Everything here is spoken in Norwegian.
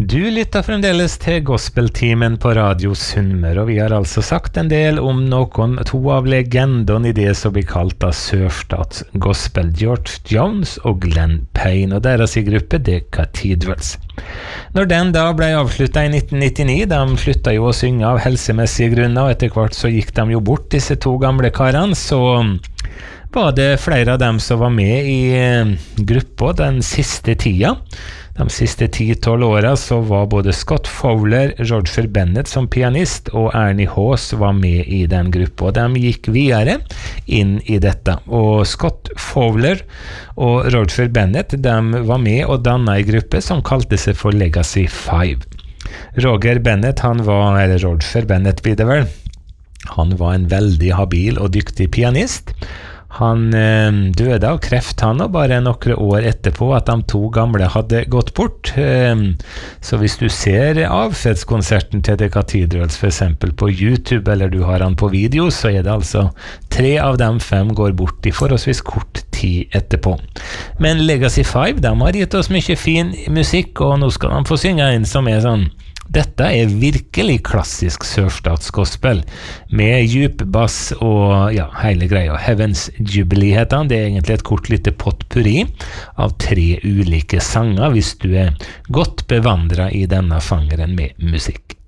Du lytter fremdeles til Gospeltimen på Radio Sunnmøre, og vi har altså sagt en del om to av legendene i det som blir kalt av Sørstats Gospel, George Jones og Glenn Payne, og deres i gruppe The Cathedrals. Når den da ble avsluttet i 1999, de sluttet jo å synge av helsemessige grunner, og etter hvert så gikk de jo bort, disse to gamle karene, så var det flere av dem som var med i gruppa den siste tida. De siste 10-12 årene så var både Scott Fowler, Roger Bennett som pianist og Ernie Haas var med i den gruppa. De gikk videre inn i dette, og Scott Fowler og Roger Bennett de var med og dannet en gruppe som kalte seg for Legacy 5. Roger Bennett, Roger Bennett blir det vel, han var en veldig habil og dyktig pianist. Han døde av kreft han, og bare noen år etterpå at de to gamle hadde gått bort. Så hvis du ser avskjedskonserten til The Cathedrals for eksempel på YouTube, eller du har han på video, så er det altså 3 av dem 5 går bort i forholdsvis kort tid etterpå. Men Legacy 5, de har gitt oss mye fin musikk, og nå skal de få synge en som er sånn. Dette er virkelig klassisk sørstatsgospel, med djup bass og ja, hele greia. Heavens Jubilee heter han. Det er egentlig et kort lite potpurri av 3 ulike sanger, hvis du er godt bevandret i denne fangeren med musikk.